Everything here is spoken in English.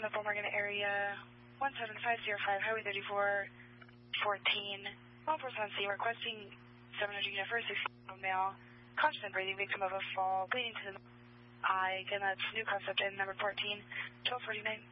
from the Fort Morgan area, 17505, Highway 34, 14. Law enforcement C requesting 700 unit for a 16-year-old male, conscious and breathing, victim of a fall, bleeding to the eye. Again, that's new concept in number 14, 1249.